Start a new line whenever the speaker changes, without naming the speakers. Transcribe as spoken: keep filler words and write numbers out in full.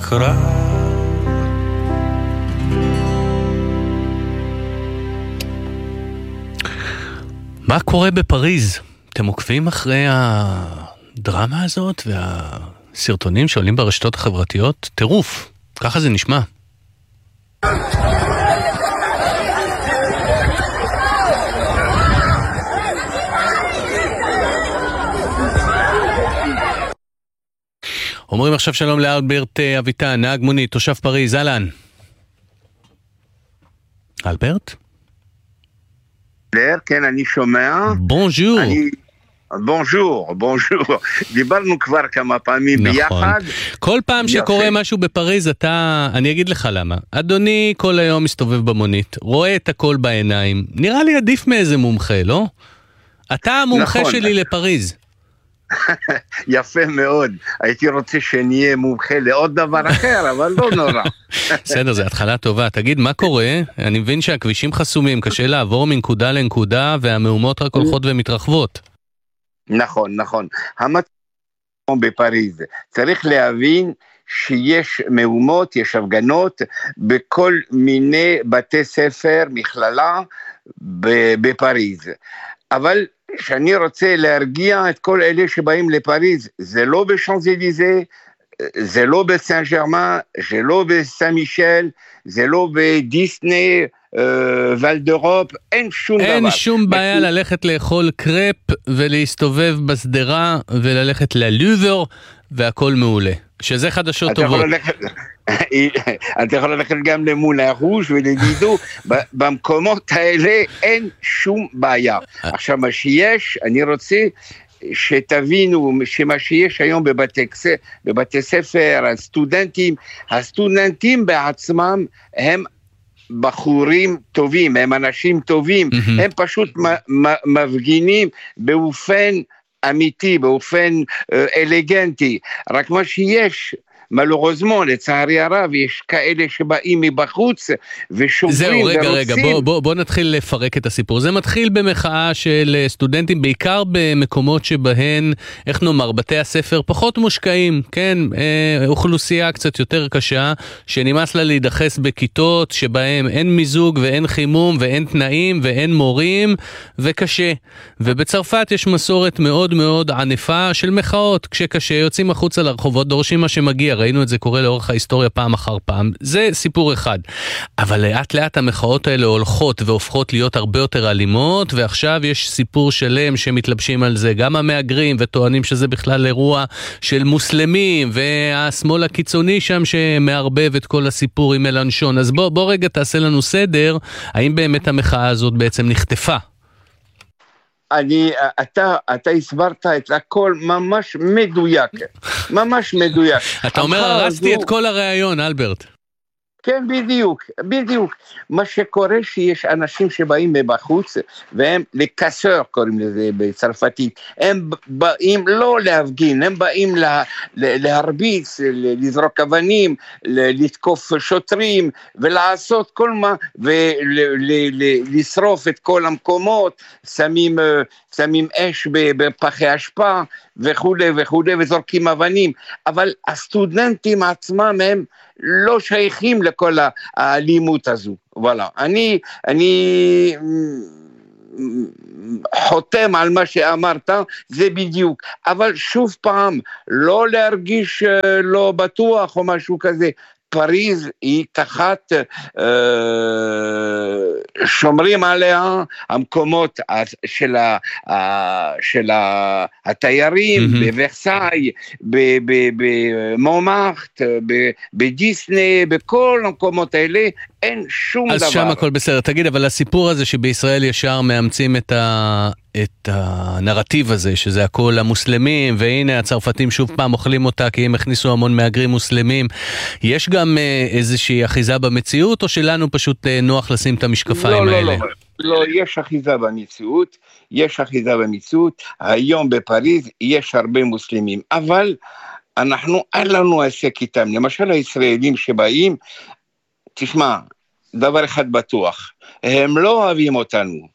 קרה. מה קורה בפריז? אתם עוקבים אחרי הדרמה הזאת והסרטונים שעולים ברשתות החברתיות? טירוף, ככה זה נשמע. אומרים עכשיו שלום לאלברט אביטן, נהג מונית, תושב פריז, אהלן. אלברט?
כן, אני שומע.
בונז'ור.
בונז'ור, בונז'ור. דיברנו כבר כמה פעמים ביחד.
כל פעם שקורה משהו בפריז, אתה, אני אגיד לך למה. אדוני כל היום מסתובב במונית, רואה את הכל בעיניים. נראה לי עדיף מאיזה מומחה, לא? אתה המומחה שלי לפריז.
יפה מאוד. הייתי רוצה שנהיה מומחה לעוד דבר אחר, אבל לא נורא.
בסדר, זה התחלה טובה. תגיד, מה קורה? אני מבין שהכבישים חסומים, קשה לעבור מנקודה לנקודה, והמהומות רק הולכות ומתרחבות.
נכון, נכון. המצב בפריז, צריך להבין שיש מהומות, יש הפגנות, בכל מיני בתי ספר, מכללה, בפריז. אבל שאני רוצה להרגיע את כל אלה שבאים לפריז, זה לא בשאנז-אליזה, זה לא בסן ג'רמן, זה לא בסן מישל, זה לא בדיסני, ואל ד'אירופ, אין שום דבר.
אין שום בעיה ללכת לאכול קרפ ולהסתובב בסדרה וללכת ללובר והכל מעולה. שזה חדשות טובות.
אתה יכול ללכת גם למולן רוז' ולדידו, במקומות האלה אין שום בעיה. עכשיו מה שיש, אני רוצה שתבינו שמה שיש היום בבתי ספר, הסטודנטים, הסטודנטים בעצמם הם בחורים טובים, הם אנשים טובים, הם פשוט מפגינים באופן אמיתי, באופן אלגנטי, רק מה שיש, מלורוזמון, לצערי הרב, יש כאלה שבאים מבחוץ ושומרים
זהו, רגע,
ורוצים.
רגע, בוא, בוא, בוא נתחיל לפרק את הסיפור. זה מתחיל במחאה של סטודנטים, בעיקר במקומות שבהן, איך נאמר, בתי הספר פחות מושקעים, כן, אוכלוסייה קצת יותר קשה, שנמאס לה להידחס בכיתות, שבהם אין מיזוג ואין חימום ואין תנאים ואין מורים, וקשה. ובצרפת יש מסורת מאוד מאוד ענפה של מחאות, כשקשה יוצאים החוצה לרחובות, דורשים מה שמגיע, ראינו את זה קורה לאורך ההיסטוריה פעם אחר פעם, זה סיפור אחד. אבל לאט לאט המחאות האלה הולכות והופכות להיות הרבה יותר אלימות, ועכשיו יש סיפור שלם שמתלבשים על זה, גם המאגרים וטוענים שזה בכלל אירוע של מוסלמים, והשמאל הקיצוני שם שמערבב את כל הסיפור עם מלנשון. אז בוא, בוא רגע תעשה לנו סדר, האם באמת המחאה הזאת בעצם נחטפה?
אני, אתה, אתה הסברת את הכל ממש מדויק, ממש מדויק.
אתה אומר, הרסתי את כל הרעיון, אלברט.
כן, בדיוק, בדיוק. מה שקורה שיש אנשים שבאים מבחוץ, והם לקסר, קוראים לזה בצרפתית, הם באים לא להפגין, הם באים לה, להרביץ, לזרוק אבנים, לתקוף שוטרים, ולעשות כל מה, ולשרוף את כל המקומות, שמים, שמים אש בפחי אשפה, וכו' וכו', וזורקים אבנים. אבל הסטודנטים עצמם הם לא שייכים לכל האלימות הזו. וואלה, אני, אני חותם על מה שאמרת, זה בדיוק. אבל שוב פעם, לא להרגיש לא בטוח או משהו כזה. פריז היא תחת, אה, שומרים עליה המקומות של, ה, של ה, התיירים, mm-hmm. בוורסאי, במונמרט, בדיסני, בכל המקומות האלה, אין שום
אז
דבר.
אז שם הכל בסדר. תגיד, אבל הסיפור הזה שבישראל ישר מאמצים את ה... את הנרטיב הזה, שזה הכל המוסלמים, והנה הצרפתים שוב פעם אוכלים אותה, כי הם הכניסו המון מאגרים מוסלמים. יש גם איזושהי אחיזה במציאות, או שלנו פשוט נוח לשים את המשקפיים
לא,
האלה?
לא, לא, לא, יש אחיזה במציאות, יש אחיזה במציאות, היום בפריז יש הרבה מוסלמים, אבל אנחנו, אין לנו עסק איתם, למשל הישראלים שבאים, תשמע, דבר אחד בטוח, הם לא אוהבים אותנו,